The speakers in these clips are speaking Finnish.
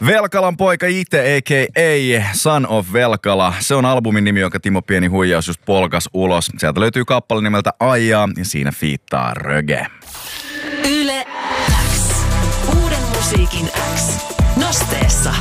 Velkalan poika itse, a.k.a. Son of Velkala. Se on albumin nimi, jonka Timo Pieni Huijaus just polkas ulos. Sieltä löytyy kappale nimeltä Aijaa ja siinä fiittaa Röge. Yle X. Uuden musiikin X. Nosteessa.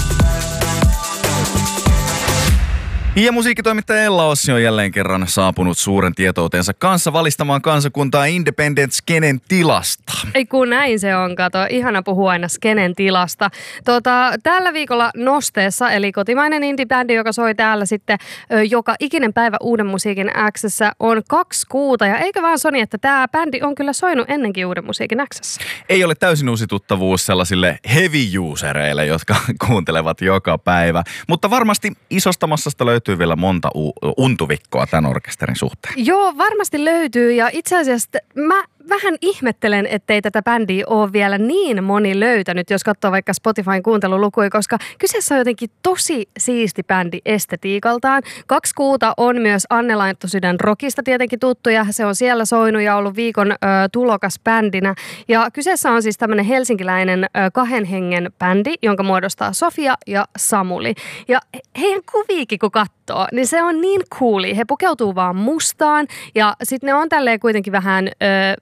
Ja musiikkitoimittaja Ella Ossi on jälleen kerran saapunut suuren tietoutensa kanssa valistamaan kansakuntaa Independent Skenen tilasta. Ei kun näin se on, kato. Ihana puhua aina Skenen tilasta. Tällä viikolla Nosteessa, eli kotimainen indie-bändi, joka soi täällä sitten joka ikinen päivä Uuden musiikin X:ssä, on 2 kuuta. Ja eikö vaan Soni, että tämä bändi on kyllä soinut ennenkin Uuden musiikin X:ssä? Ei ole täysin uusi tuttavuus sellaisille heavy-usereille, jotka kuuntelevat joka päivä. Mutta varmasti isosta massasta löytyy vielä monta untuvikkoa tämän orkesterin suhteen. Joo, varmasti löytyy ja itse asiassa mä vähän ihmettelen, ettei tätä bändiä ole vielä niin moni löytänyt, jos katsoo vaikka Spotifyn kuuntelulukuja, koska kyseessä on jotenkin tosi siisti bändi estetiikaltaan. 2 kuuta on myös Anne Laittosydän rockista tietenkin tuttu ja se on siellä soinut ja ollut viikon tulokas bändinä. Ja kyseessä on siis tämmöinen helsinkiläinen 2 hengen bändi, jonka muodostaa Sofia ja Samuli. Ja heidän kuviikin kun katsoo, niin se on niin cooli. He pukeutuu vaan mustaan ja sitten ne on tälleen kuitenkin vähän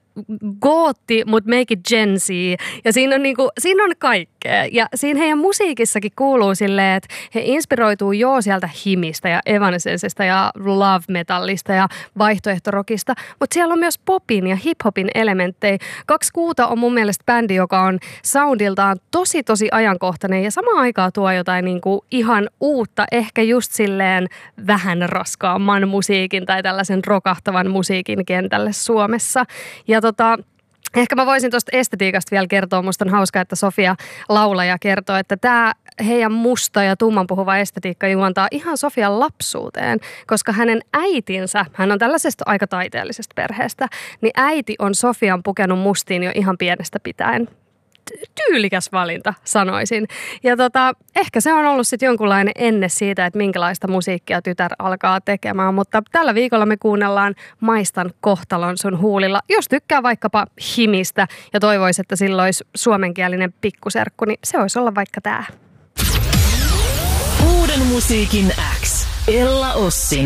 gootti, mutta make it Gen Z. Ja siinä on kaikkea. Ja siinä heidän musiikissakin kuuluu silleen, että he inspiroituu sieltä himistä ja Evanescencesta ja love metallista ja vaihtoehtorokista. Mutta siellä on myös popin ja hiphopin elementtejä. 2 kuuta on mun mielestä bändi, joka on soundiltaan tosi ajankohtainen ja samaan aikaan tuo jotain niinku ihan uutta, ehkä just silleen vähän raskaamman musiikin tai tällaisen rokahtavan musiikin kentälle Suomessa. Ja ehkä mä voisin tuosta estetiikasta vielä kertoa. Musta on hauskaa, että Sofia laulaja kertoo, että tämä heidän musta ja tummanpuhuva estetiikka juontaa ihan Sofian lapsuuteen, koska hänen äitinsä, hän on tällaisesta aika taiteellisesta perheestä, niin äiti on Sofian pukenut mustiin jo ihan pienestä pitäen. Tyylikäs valinta, sanoisin. Ja ehkä se on ollut sitten jonkunlainen enne siitä, että minkälaista musiikkia tytär alkaa tekemään. Mutta tällä viikolla me kuunnellaan Maistan kohtalon sun huulilla. Jos tykkää vaikkapa himistä ja toivoisi, että sillä olisi suomenkielinen pikkuserkku, niin se olisi olla vaikka tää. Uuden musiikin X. Ella Ossi.